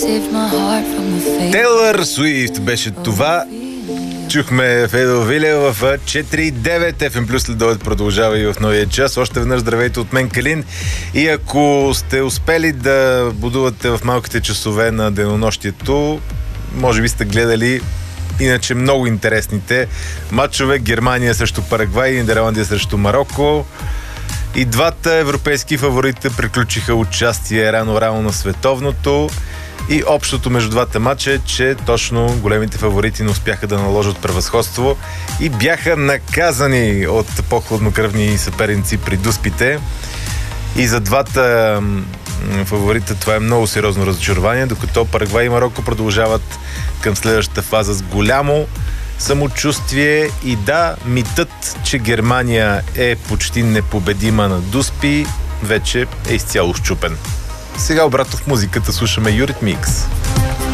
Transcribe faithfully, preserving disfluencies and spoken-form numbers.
Тейлър Суифт беше това. Чухме Федо Вилев в четири девет еф ем плюс следобед продължава и в новия час. Още веднъж здравейте от мен, Калин. И ако сте успели да будувате в малките часове на денонощието, може би сте гледали иначе много интересните матчове. Германия срещу Парагвай и Нидерландия срещу Мароко. И двата европейски фаворита приключиха участие рано-рано на световното. И общото между двата матча е, че точно големите фаворити не успяха да наложат превъзходство и бяха наказани от по-хладнокръвни съперници при дуспите. И за двата фаворита това е много сериозно разочарование, докато Парагвай и Мароко продължават към следващата фаза с голямо самочувствие. И да, митът, че Германия е почти непобедима на дуспи, вече е изцяло счупен. Сега обратно в музиката слушаме Eurythmics.